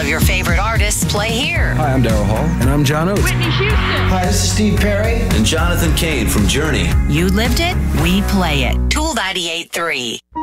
of your favorite artists play here. Hi, I'm Daryl Hall. And I'm John Oates. Whitney Houston. Hi, this is Steve Perry. And Jonathan Cain from Journey. You lived it, we play it. Tool 98.3.